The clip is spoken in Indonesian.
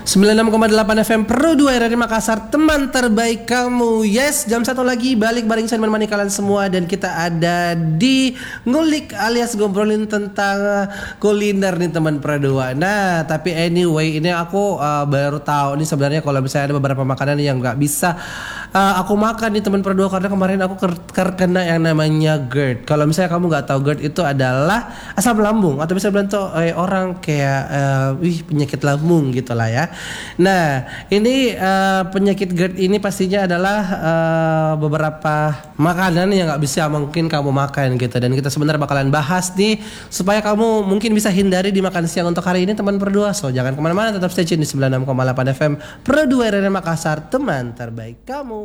96,8 FM Pro 2 dari Makassar, teman terbaik kamu. Yes, jam 1 lagi balik bareng saya menemani kalian semua. Dan kita ada di ngulik alias ngobrolin tentang kuliner nih teman Pro 2. Nah, tapi anyway, ini aku baru tahu nih sebenarnya kalau misalnya ada beberapa makanan yang gak bisa aku makan nih teman Pro 2, karena kemarin aku terkena yang namanya GERD. Kalau misalnya kamu gak tahu, GERD itu adalah asam lambung, atau bisa bilang tuh orang kayak penyakit lambung gitu lah ya. Nah, ini penyakit GERD ini pastinya adalah beberapa makanan yang nggak bisa mungkin kamu makan gitu. Dan kita sebenarnya bakalan bahas nih supaya kamu mungkin bisa hindari di makan siang untuk hari ini teman Pro 2. So jangan kemana-mana, tetap stay tune di 96,8 FM Pro 2 RRI Makassar, teman terbaik kamu.